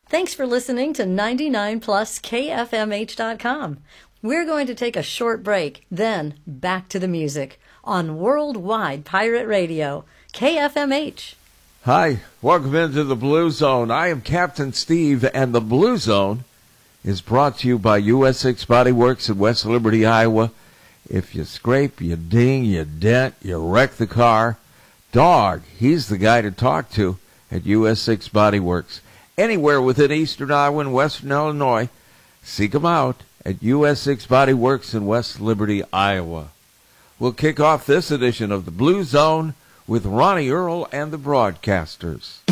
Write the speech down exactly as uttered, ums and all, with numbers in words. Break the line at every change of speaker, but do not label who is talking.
Thanks for listening to ninety-nine plus K F M H dot com. We're going to take a short break, then back to the music on Worldwide Pirate Radio, K F M H.
Hi, welcome into the Blue Zone. I am Captain Steve, and the Blue Zone is brought to you by U S six Body Works in West Liberty, Iowa. If you scrape, you ding, you dent, you wreck the car, Dog, he's the guy to talk to at U S six Body Works. Anywhere within eastern Iowa and western Illinois, seek him out at U S six Body Works in West Liberty, Iowa. We'll kick off this edition of the Blue Zone with Ronnie Earl and the Broadcasters.